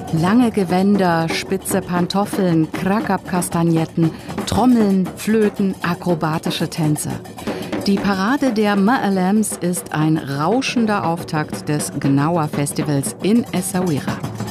Lange Gewänder, spitze Pantoffeln, Krakab-Kastagnetten, Trommeln, Flöten, akrobatische Tänze. Die Parade der Ma'alems ist ein rauschender Auftakt des Gnawa Festivals in Essaouira.